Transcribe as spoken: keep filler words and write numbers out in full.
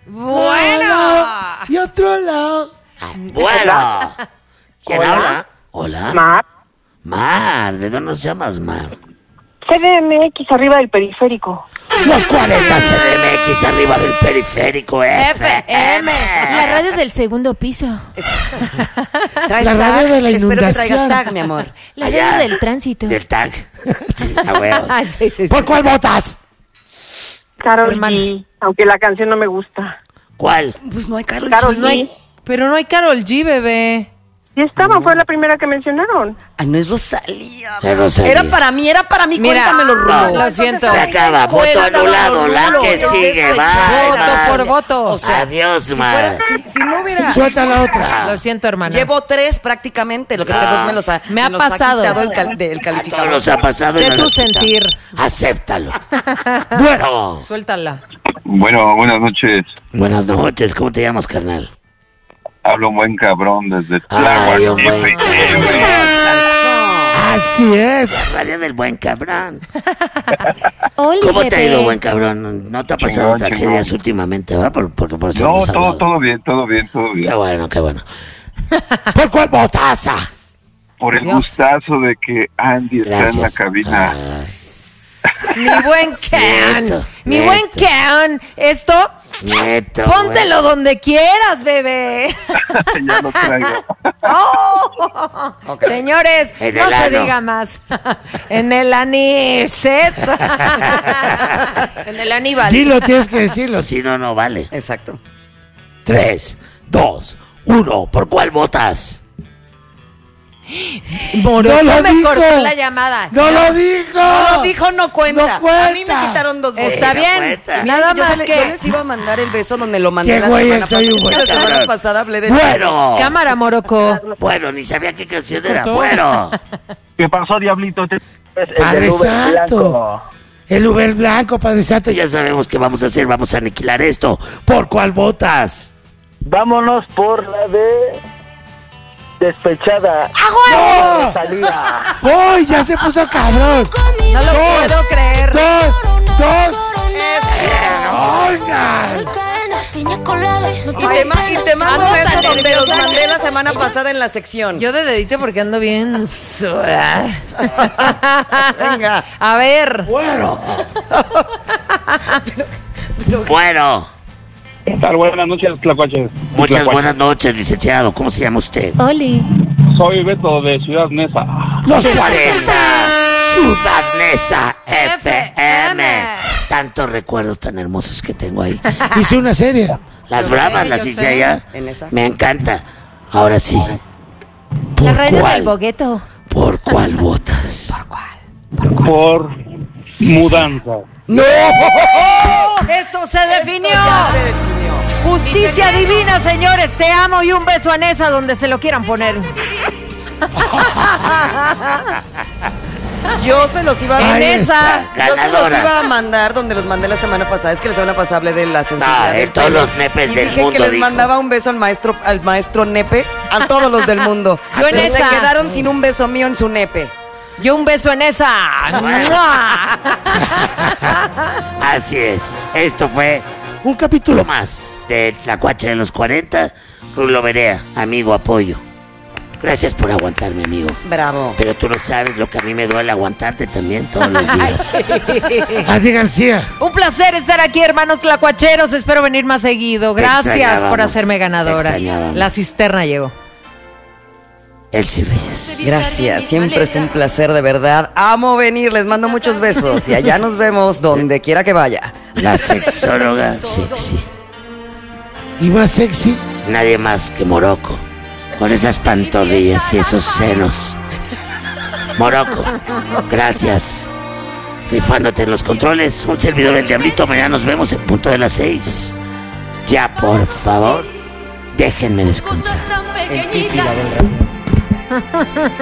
Bueno. Y otro lado. Bueno. ¿Quién Hola. habla? Hola. Mar. Mar, ¿de dónde nos llamas, Mar? C D M X arriba del periférico. Los cuarenta C D M X arriba del periférico F M, la radio del segundo piso. ¿Traes La tag? radio de la Espero que traigas inundación. tag, mi amor. La Allá. radio del tránsito. Del tag. Sí, a huevo. Ah, sí, sí, sí. ¿Por cuál votas? Carol Hermana. G, aunque la canción no me gusta. ¿Cuál? Pues no hay Karol Karol G. No hay, pero no hay Karol G, bebé. Sí estaba, fue la primera que mencionaron. Ah, no es Rosalía. Es Rosalía. Era para mí, era para mí. Mira, Cuéntamelo, Rulo. lo siento. Se acaba. Voto Cuéntamelo, anulado. La Rulo. que Es sigue. despechado. Bye, Voto bye. por voto. O sea, Adiós, Si, Mar. fuera, si, si no hubiera... Suelta la otra. Lo siento, hermana. Llevo tres prácticamente, lo que es que Ah. dos me los ha, Me ha los pasado. quitado el, cal- del A todos calificador. nos ha pasado. y Sé no tu nos quita. sentir. Acéptalo. Bueno. Suéltala. Bueno, buenas noches. Buenas noches. ¿Cómo te llamas, carnal? Hablo un buen cabrón desde Ay, un Tláhuac, buen F M. Así es. La radio del buen cabrón. Oli, ¿Cómo te ha bebé. ido, buen cabrón? ¿No te ha pasado Chingón, tragedias chingón. últimamente, va? Por, porque por eso No, hemos todo, hablado. todo bien, todo bien, todo Qué bien. bueno, qué bueno. ¿Por cuál votas? ah? Por el Dios. gustazo de que Andy está en la Gracias. cabina. Ay, Mi buen Ken. Neto, Mi neto. buen Ken. Esto, neto, póntelo donde quieras, bebé. Ya lo traigo. Oh. Señores, En no el se ano. diga más. En el aníset. En el Aníbal. Dilo, tienes que decirlo. Si no, no vale. Exacto. Tres, dos, uno. ¿Por cuál votas? Morocco ¡No lo me dijo! cortó la llamada. ¡No lo dijo! No lo dijo, no cuenta. No cuenta. A mí me quitaron dos votos. Está no bien. cuenta. Nada yo, más se le- que... yo les iba a mandar el beso donde lo mandé Qué la güey, semana soy pasada. un Es que güey, la semana cabrón. pasada hablé de... Bueno. Cámara, Morocco. Bueno, ni sabía qué canción era. Cortó. Bueno. ¿Qué pasó, Diablito? Te- es el Padre del Uber Santo. blanco. El Uber blanco, Padre Santo. Ya sabemos qué vamos a hacer. Vamos a aniquilar esto. ¿Por cuál votas? Vámonos por la de Despechada. ¡No! Salida. ¡Uy! Ya se puso cabrón. No lo Dos, puedo creer. Dos, dos. ¡Oigan! Oye, ma- y te mando Ando besos tan donde los nerviosa. mandé la semana pasada en la sección. Yo de dedito porque ando bien sudada. Venga. A ver. Bueno. Bueno. ¿Qué tal? Buenas noches, Tlacuaches. Muchas Tlacuaches. buenas noches, licenciado. ¿Cómo se llama usted? Oli. Soy Beto de Ciudad Neza. Los cuarenta. Ciudad Neza F M. Tantos recuerdos tan hermosos que tengo ahí. Hice una serie. Las Yo bravas sé, las yo hice sé. allá. En esa. Me encanta. Ahora sí. La ¿Por radio del cuál? bogueto. ¿Por cuál votas? Por mudanza. ¡No! Eso se definió. Esto ya se definió. Justicia divina, señores. Te amo y un beso a Nesa donde se lo quieran poner. Yo se los iba a En Ahí esa. está. Yo se los Ganadora. iba a mandar donde los mandé la semana pasada. Es que la semana pasada hablé de la No, sensibilidad de del todos pelo. los nepes y del dije mundo, que les dijo. mandaba un beso al maestro, al maestro nepe, a todos los del mundo. Yo en Pero se esa. quedaron sin un beso mío en su nepe. Yo un beso en esa. ¡Mua! Así es. Esto fue un capítulo más de La Cuacha de los cuarenta. Rulo Berea, amigo, apoyo. Gracias por aguantarme, amigo. Bravo. Pero tú no sabes lo que a mí me duele aguantarte también todos los días. Andy García. Un placer estar aquí, hermanos tlacuacheros. Espero venir más seguido. Te Gracias extrañábamos, por hacerme te ganadora. extrañábamos. La cisterna llegó. Elsie Reyes. Gracias, siempre es un placer de verdad. Amo venir, les mando muchos besos y allá nos vemos donde quiera que vaya. La sexóloga sexy. Y más sexy. Nadie más que Morocco. Con esas pantorrillas y esos senos. Morocco, gracias. Rifándote en los controles. Un servidor del Diablito. Mañana nos vemos en punto de las seis. Ya, por favor, déjenme descansar. El pipi la del radio.